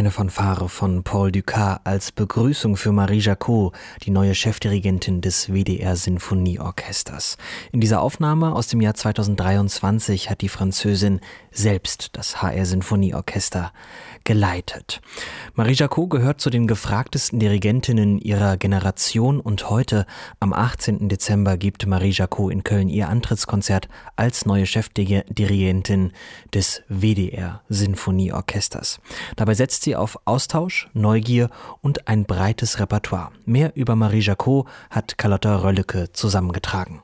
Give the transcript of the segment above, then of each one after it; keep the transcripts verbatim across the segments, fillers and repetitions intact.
Eine Fanfare von Paul Dukas als Begrüßung für Marie Jacot, die neue Chefdirigentin des W D R-Sinfonieorchesters. In dieser Aufnahme aus dem Jahr zweitausenddreiundzwanzig hat die Französin selbst das H R-Sinfonieorchester geleitet. Marie Jacot gehört zu den gefragtesten Dirigentinnen ihrer Generation und heute, am achtzehnten Dezember, gibt Marie Jacot in Köln ihr Antrittskonzert als neue Chefdirigentin des W D R-Sinfonieorchesters. Dabei setzt sie auf Austausch, Neugier und ein breites Repertoire. Mehr über Marie Jacot hat Carlotta Rölleke zusammengetragen.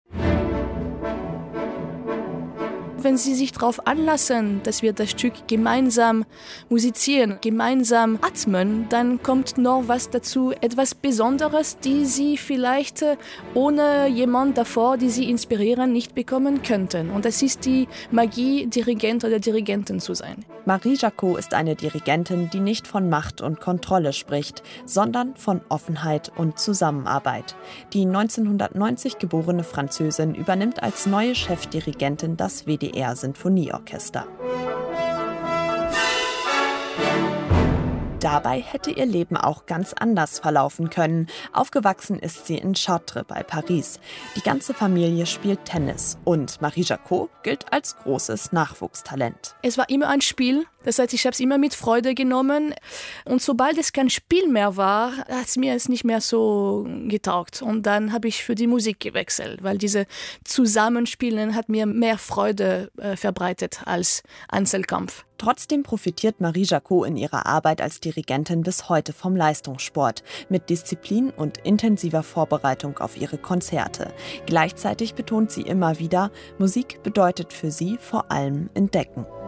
Wenn Sie sich darauf anlassen, dass wir das Stück gemeinsam musizieren, gemeinsam atmen, dann kommt noch was dazu, etwas Besonderes, die Sie vielleicht ohne jemand davor, die Sie inspirieren, nicht bekommen könnten. Und das ist die Magie, Dirigent oder Dirigentin zu sein. Marie Jacot ist eine Dirigentin, die nicht von Macht und Kontrolle spricht, sondern von Offenheit und Zusammenarbeit. Die neunzehnhundertneunzig geborene Französin übernimmt als neue Chefdirigentin das W D R-Sinfonieorchester. Dabei hätte ihr Leben auch ganz anders verlaufen können. Aufgewachsen ist sie in Chartres bei Paris. Die ganze Familie spielt Tennis und Marie Jacot gilt als großes Nachwuchstalent. Es war immer ein Spiel, das heißt, ich habe es immer mit Freude genommen. Und sobald es kein Spiel mehr war, hat es mir es nicht mehr so getaugt. Und dann habe ich für die Musik gewechselt, weil diese Zusammenspielen hat mir mehr Freude äh, verbreitet als Einzelkampf. Trotzdem profitiert Marie Jacot in ihrer Arbeit als Dirigentin bis heute vom Leistungssport, mit Disziplin und intensiver Vorbereitung auf ihre Konzerte. Gleichzeitig betont sie immer wieder, Musik bedeutet für sie vor allem Entdecken.